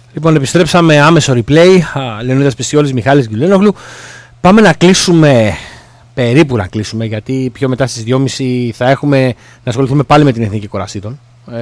Λοιπόν, επιστρέψαμε άμεσο replay. Λεωνίδας Πισιόλης, Μιχάλης Γκουλένογλου. Πάμε να κλείσουμε, περίπου να κλείσουμε, γιατί πιο μετά στις 2.30 θα έχουμε να ασχοληθούμε πάλι με την Εθνική Κορασίτων.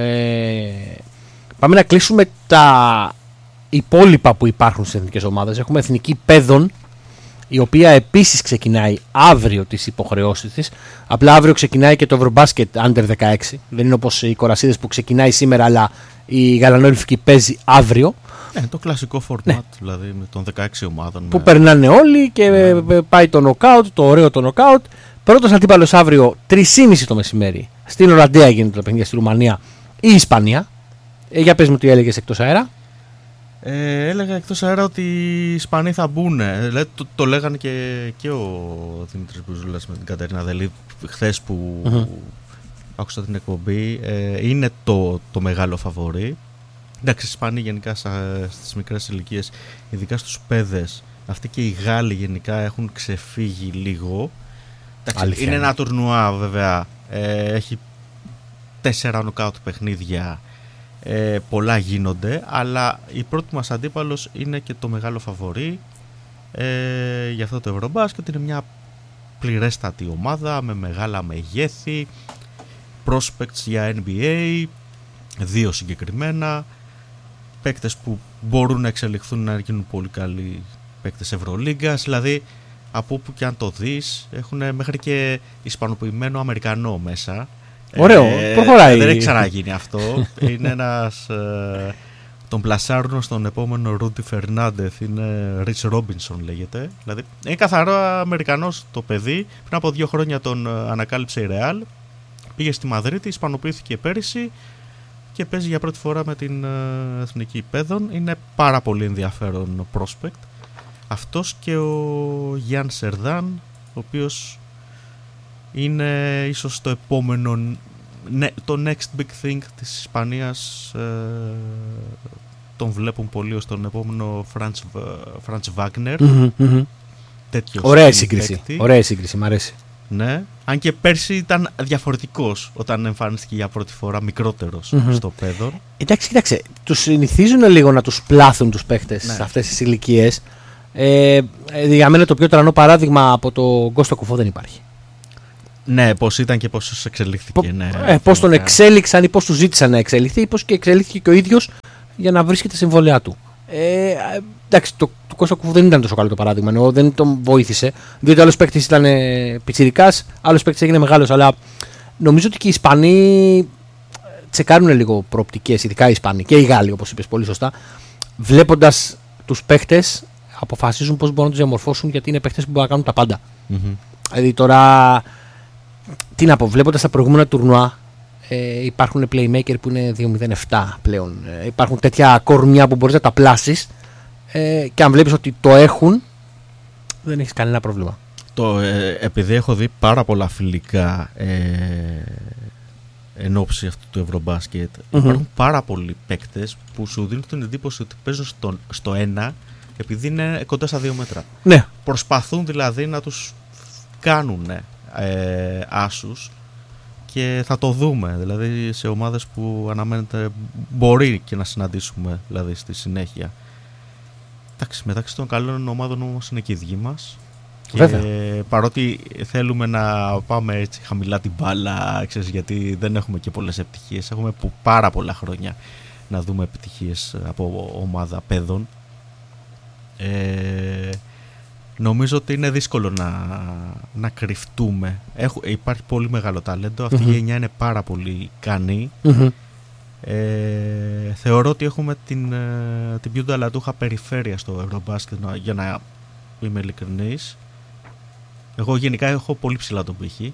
Πάμε να κλείσουμε τα υπόλοιπα που υπάρχουν στις εθνικές ομάδες. Έχουμε Εθνική Παιδών, η οποία επίσης ξεκινάει αύριο τις υποχρεώσεις της. Απλά αύριο ξεκινάει και το Ευρωμπάσκετ Under 16. Δεν είναι όπως οι Κορασίδες που ξεκινάει σήμερα, αλλά η Γαλανόλευκη παίζει αύριο. Το κλασικό format, δηλαδή με των 16 ομάδων. Που περνάνε όλοι και πάει το νοκάουτ, το ωραίο το νοκάουτ. Πρώτος αντίπαλος αύριο 3.30 το μεσημέρι. Στην Ολλανδία γίνεται το παιχνίδι, στη Ρουμανία ή Ισπανία. Για πες μου τι έλεγες εκτός αέρα. Έλεγα εκτός αέρα ότι οι Ισπανοί θα μπουν. Το λέγανε και ο Δημήτρης Μπουζούλας με την Κατερίνα Δελή χθες που άκουσα την εκπομπή. Είναι το μεγάλο φαβορί. Εντάξει, οι Ισπανοί γενικά στις μικρές ηλικίες, ειδικά στους παιδες, αυτοί και οι Γάλλοι γενικά έχουν ξεφύγει λίγο. Εντάξει, είναι ένα τουρνουά βέβαια, έχει 4 νοκάουτ παιχνίδια, πολλά γίνονται, αλλά η πρώτη μας αντίπαλος είναι και το μεγάλο φαβορί για αυτό το Ευρωμπάσκετ. Είναι μια πληρέστατη ομάδα με μεγάλα μεγέθη, prospects για NBA, 2 συγκεκριμένα, παίκτες που μπορούν να εξελιχθούν να γίνουν πολύ καλοί παίκτες Ευρωλίγκας. Δηλαδή από όπου και αν το δεις έχουν μέχρι και ισπανοποιημένο Αμερικανό μέσα. Ωραίο, προχωράει. Δεν έχει ξαναγίνει αυτό. Είναι ένας τον πλασάρουν στον επόμενο Ρούντι Φερνάντεθ, είναι Ριτς Ρόμπινσον λέγεται. Δηλαδή είναι καθαρό Αμερικανός το παιδί. Πριν από 2 χρόνια τον ανακάλυψε η Ρεάλ, πήγε στη Μαδρίτη, ισπανοποιήθηκε πέρυσι και παίζει για πρώτη φορά με την Εθνική Παιδών. Είναι πάρα πολύ ενδιαφέρον prospect. Αυτός και ο Γιάν Σερδάν, ο οποίος είναι ίσως το επόμενο, το next big thing της Ισπανίας. Τον βλέπουν πολύ ως τον επόμενο Franz Wagner. Ωραία σύγκριση, μ' αρέσει. Ναι, αν και πέρσι ήταν διαφορετικός όταν εμφανίστηκε για πρώτη φορά μικρότερος στο παιδόν. Εντάξει, κοίταξε, τους συνηθίζουν λίγο να τους πλάθουν τους παίχτες σε αυτές τις ηλικίες. Για μένα το πιο τρανό παράδειγμα από το Κώστα Κουφό δεν υπάρχει. Ναι, πώς ήταν και πώς εξελίχθηκε. Πώς τον εξέλιξαν ή πώς του ζήτησαν να εξελιχθεί ή πώς και εξελίχθηκε και ο ίδιος για να βρίσκεται συμβολιά του. Εντάξει, το Κώστα Κουφού δεν ήταν τόσο καλό το παράδειγμα, ενώ δεν τον βοήθησε. Διότι άλλος παίκτης ήταν πιτσιρικάς, άλλος παίκτης έγινε μεγάλος. Αλλά νομίζω ότι και οι Ισπανοί τσεκάρουν λίγο προοπτικές, ειδικά οι Ισπανοί και οι Γάλλοι, όπως είπες πολύ σωστά. Βλέποντας τους παίκτες, αποφασίζουν πώς μπορούν να τους διαμορφώσουν, γιατί είναι παίκτες που μπορούν να κάνουν τα πάντα. Δηλαδή τώρα, τι να πω, βλέποντας τα προηγούμενα τουρνουά, υπάρχουν playmaker που είναι 2-0-7 πλέον. Υπάρχουν τέτοια κορμιά που μπορείς να τα πλάσεις και αν βλέπεις ότι το έχουν, δεν έχεις κανένα πρόβλημα. Επειδή έχω δει πάρα πολλά φιλικά εν ώψη αυτού του Ευρωμπάσκετ, υπάρχουν πάρα πολλοί παίκτες που σου δίνουν την εντύπωση ότι παίζουν στο 1 επειδή είναι κοντά στα 2 μέτρα. Ναι. Προσπαθούν δηλαδή να τους κάνουν άσους και θα το δούμε δηλαδή σε ομάδες που αναμένεται μπορεί και να συναντήσουμε δηλαδή στη συνέχεια. Εντάξει, μεταξύ των καλών ομάδων όμως είναι και οι δυο μας. Βέβαια. Και παρότι θέλουμε να πάμε έτσι χαμηλά την μπάλα, ξέρεις, γιατί δεν έχουμε και πολλές επιτυχίες, έχουμε πάρα πολλά χρόνια να δούμε επιτυχίες από ομάδα παιδών. Νομίζω ότι είναι δύσκολο να κρυφτούμε. Υπάρχει πολύ μεγάλο ταλέντο. Αυτή η γενιά είναι πάρα πολύ ικανή. Θεωρώ ότι έχουμε την πιο ταλαντούχα περιφέρεια στο Ευρωμπάσκετ, για να είμαι ειλικρινής. Εγώ γενικά έχω πολύ ψηλά τον πύχη.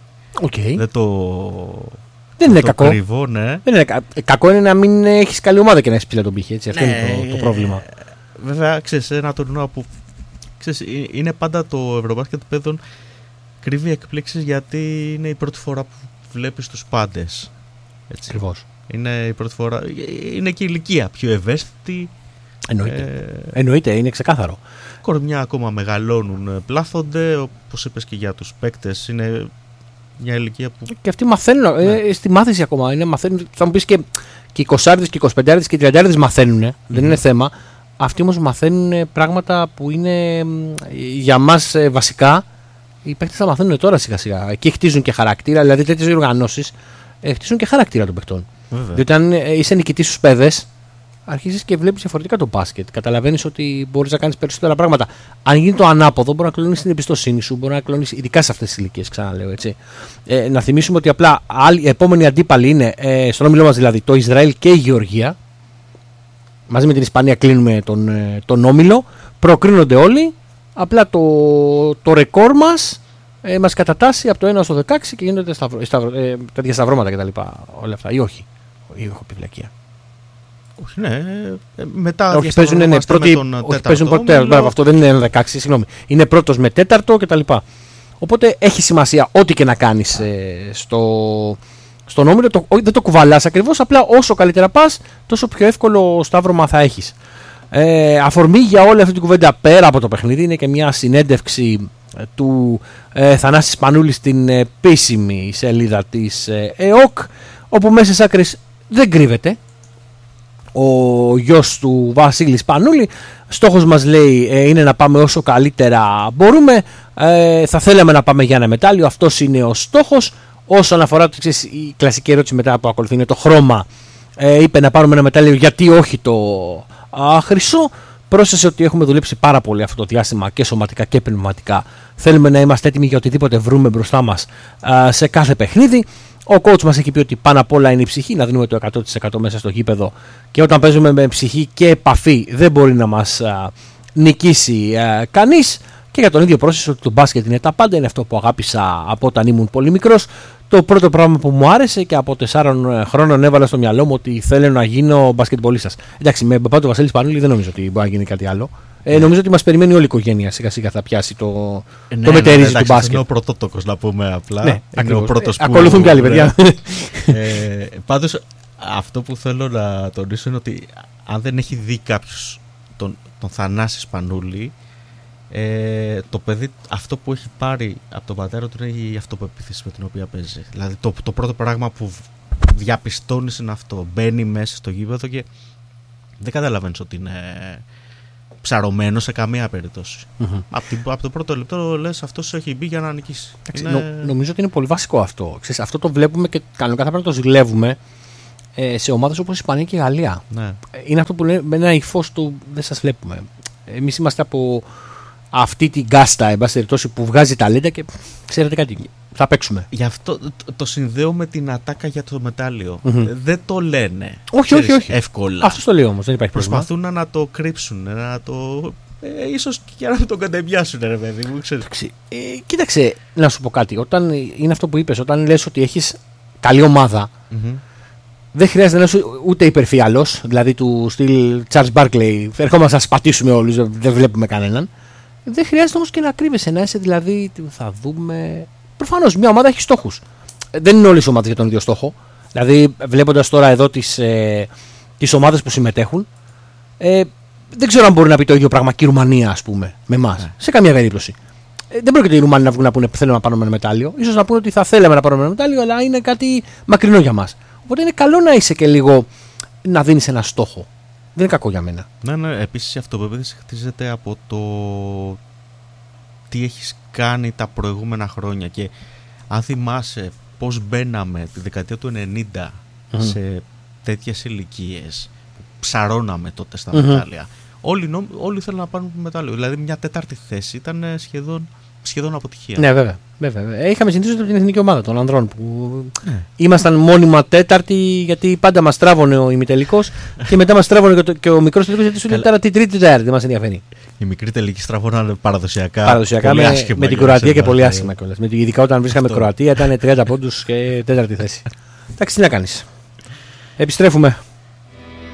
Δεν είναι κακό. Κρύβω, ναι. Δεν είναι κακό είναι να μην έχεις καλή ομάδα και να έχεις ψηλά τον πύχη. Έτσι. Αυτό είναι το πρόβλημα. Βέβαια, ξέρεις, ένα τουρνουά που είναι πάντα το Ευρωμπάσκετ παιδών κρύβει εκπλήξεις, γιατί είναι η πρώτη φορά που βλέπεις τους πάντες. Ακριβώς. Είναι η πρώτη φορά. Είναι και η ηλικία πιο ευαίσθητη. Εννοείται, είναι ξεκάθαρο. Κορμιά ακόμα μεγαλώνουν, πλάθονται, όπως είπες και για τους παίκτες. Είναι μια ηλικία που. Και αυτοί μαθαίνουν. Στη μάθηση ακόμα. Μαθαίνουν, θα μου πεις και οι 20άριδες και οι 25άριδες και οι 30άριδες μαθαίνουν. Δεν είναι θέμα. Αυτοί όμως μαθαίνουν πράγματα που είναι για μας βασικά. Οι παίκτες θα μαθαίνουν τώρα σιγά σιγά. Εκεί χτίζουν και χαρακτήρα, δηλαδή τέτοιες οργανώσεις χτίζουν και χαρακτήρα των παιχτών. Διότι αν είσαι νικητής στους παιδες, αρχίζεις και βλέπεις διαφορετικά το μπάσκετ. Καταλαβαίνεις ότι μπορείς να κάνεις περισσότερα πράγματα. Αν γίνει το ανάποδο, μπορεί να κλονίσεις την εμπιστοσύνη σου, μπορεί να κλονίσεις, ειδικά σε αυτές τις ηλικίες, ξαναλέω έτσι. Να θυμίσουμε ότι απλά οι επόμενοι αντίπαλοι είναι, στον όμιλό μας δηλαδή, το Ισραήλ και η Γεωργία. Μαζί με την Ισπανία κλείνουμε τον όμιλο. Προκρίνονται όλοι. Απλά το ρεκόρ μας κατατάσσει από το 1 στο 16 και γίνονται τα διασταυρώματα κτλ. Όλα αυτά. Ή όχι. Ή έχω επιβλακία. Όχι, ναι. Μετά όχι, παίζουν πρώτο. Αυτό δεν είναι 16, συγγνώμη. Είναι πρώτος με τέταρτο κτλ. Οπότε έχει σημασία ό,τι και να κάνεις στον όμιλο. Δεν το κουβαλάς ακριβώς. Απλά όσο καλύτερα πας, τόσο πιο εύκολο σταύρωμα θα έχεις. Αφορμή για όλη αυτή την κουβέντα πέρα από το παιχνίδι είναι και μια συνέντευξη του Θανάση Σπανούλη στην επίσημη σελίδα της ΕΟΚ, όπου μέσα στις άκρες δεν κρύβεται ο γιος του Βασίλη Σπανούλη. Στόχος μας, λέει, είναι να πάμε όσο καλύτερα μπορούμε. Θα θέλαμε να πάμε για ένα μετάλλιο. Αυτός είναι ο στόχος. Όσον αφορά η κλασική ερώτηση μετά που ακολουθεί είναι το χρώμα, είπε να πάρουμε ένα μετάλλιο, γιατί όχι το χρυσό. Πρόσθεσε ότι έχουμε δουλέψει πάρα πολύ αυτό το διάστημα και σωματικά και πνευματικά. Θέλουμε να είμαστε έτοιμοι για οτιδήποτε βρούμε μπροστά μας σε κάθε παιχνίδι. Ο coach μας έχει πει ότι πάνω απ' όλα είναι η ψυχή, να δίνουμε το 100% μέσα στο γήπεδο, και όταν παίζουμε με ψυχή και επαφή δεν μπορεί να μας νικήσει κανείς. Και για τον ίδιο πρόσθεσε ότι το μπάσκετ είναι τα πάντα, είναι αυτό που αγάπησα από όταν ήμουν πολύ μικρός. Το πρώτο πράγμα που μου άρεσε και από 4 χρόνων έβαλα στο μυαλό μου ότι θέλω να γίνω μπασκετμπολίστας. Εντάξει, με παπά του Βασίλη Σπανούλη δεν νομίζω ότι μπορεί να γίνει κάτι άλλο. Νομίζω ότι μας περιμένει όλη η οικογένεια σιγά σιγά θα πιάσει το μετερίζει του μπάσκετ. Είναι ο πρωτότοκος, να πούμε απλά. Ναι, είναι ο πρώτος που... Ακολουθούν και άλλοι παιδιά. Πάντως αυτό που θέλω να τονίσω είναι ότι αν δεν έχει δει κάποιος τον Θανάση Σπανούλη, το παιδί αυτό που έχει πάρει από τον πατέρα του είναι η αυτοπεποίθηση με την οποία παίζει. Δηλαδή το πρώτο πράγμα που διαπιστώνεις είναι αυτό. Μπαίνει μέσα στο γήπεδο και δεν καταλαβαίνεις ότι είναι ψαρωμένο σε καμία περίπτωση. Από το πρώτο λεπτό λες αυτός έχει μπει για να νικήσει. Νομίζω ότι είναι πολύ βασικό αυτό. Ξέρεις, αυτό το βλέπουμε και κανονικά θα πρέπει να το ζηλεύουμε σε ομάδες όπως η Ισπανία και η Γαλλία. Ναι. Είναι αυτό που λέει με ένα υφός του δεν σας βλέπουμε. Εμείς είμαστε από αυτή την κάστα, εν πάση περιπτώσει, που βγάζει ταλέντα και ξέρετε κάτι, θα παίξουμε. Γι' αυτό το συνδέω με την ατάκα για το μετάλλιο. Δεν το λένε. Όχι. Εύκολα. Αυτό το λέω όμως, δεν υπάρχει πρόβλημα. Προσπαθούν να το κρύψουν, να το. Ίσως και να τον κατεμπιάσουν, ρε παιδί μου. Κοίταξε, να σου πω κάτι. Όταν είναι αυτό που είπες, όταν λες ότι έχεις καλή ομάδα, δεν χρειάζεται να είσαι ούτε υπερφιαλός, δηλαδή του στυλ Charles Barkley. Ερχόμαστε να σας πατήσουμε όλους, δεν βλέπουμε κανέναν. Δεν χρειάζεται όμως και να κρύβεσαι, να είσαι δηλαδή. Θα δούμε. Προφανώς μια ομάδα έχει στόχους. Δεν είναι όλες οι ομάδες για τον ίδιο στόχο. Δηλαδή, βλέποντας τώρα εδώ τις ομάδες που συμμετέχουν, δεν ξέρω αν μπορεί να πει το ίδιο πράγμα και η Ρουμανία, ας πούμε, με εμάς. Σε καμία περίπτωση. Δεν πρόκειται οι Ρουμάνοι να βγουν να πούνε θέλουμε να πάρουμε ένα μετάλλιο. Ίσως να πούνε ότι θα θέλαμε να πάρουμε ένα μετάλλιο, αλλά είναι κάτι μακρινό για μας. Οπότε είναι καλό να είσαι και λίγο να δίνεις ένα στόχο. Δεν είναι κακό για μένα. Ναι. Επίσης η αυτοπεποίθηση χτίζεται από το τι έχεις κάνει τα προηγούμενα χρόνια. Και αν θυμάσαι πώς μπαίναμε τη δεκαετία του 90 σε τέτοιες ηλικίες, ψαρώναμε τότε στα μετάλλια. Όλοι θέλουν να πάρουν μετάλλιο. Δηλαδή μια τέταρτη θέση ήταν σχεδόν αποτυχία. Ναι, βέβαια. Είχαμε συνηθίσει από την εθνική ομάδα των ανδρών που ήμασταν μόνιμα τέταρτη, γιατί πάντα μας τράβωνε ο ημιτελικός και μετά μας τράβωνε και ο μικρός τελικός, γιατί σου λέει τώρα τι τρίτη τέταρτη, δεν μας ενδιαφέρει. Οι μικροί τελικοί στραβώνανε παραδοσιακά με την Κροατία και πολύ άσχημα κιόλας. Ειδικά όταν βρίσκαμε Κροατία ήταν 30 πόντους και τέταρτη θέση. Εντάξει, τι να κάνεις. Επιστρέφουμε.